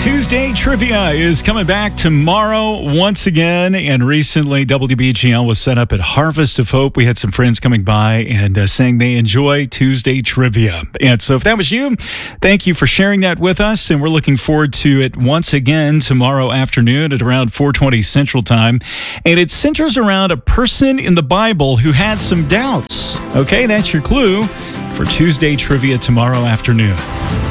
Tuesday Trivia is coming back tomorrow once again. And recently, WBGL was set up at Harvest of Hope. We had some friends coming by and saying they enjoy Tuesday Trivia. And so if that was you, thank you for sharing that with us. And we're looking forward to it once again tomorrow afternoon at around 4:20 Central Time. And it centers around a person in the Bible who had some doubts. Okay, that's your clue for Tuesday Trivia tomorrow afternoon.